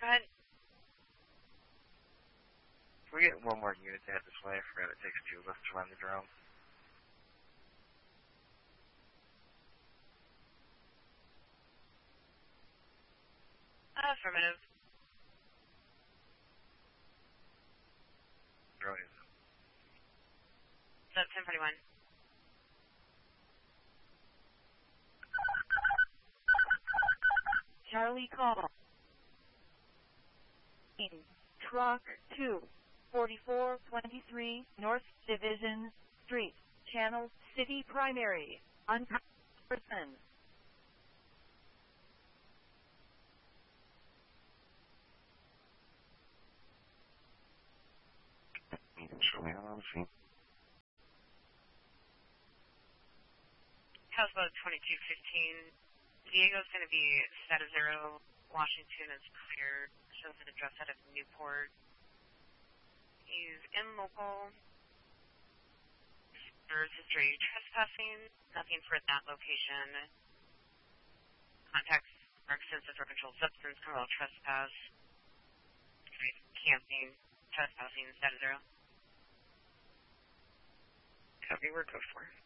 ahead. Can we get one more unit to head this way? I forgot it takes 2 of us to run the drone. Affirmative. Drone is up. That's 1041. Charlie call. Truck 2, 4423 North Division Street, Channel City Primary, person. Houseboat 2215. Diego's going to be set of 0. Washington is clear. Shows an address out of Newport. He's in local. There's history trespassing. Nothing for that location. Contacts are extensive for controlled substance, criminal trespass. Camping, trespassing, set of 0. Copy, we're code 4.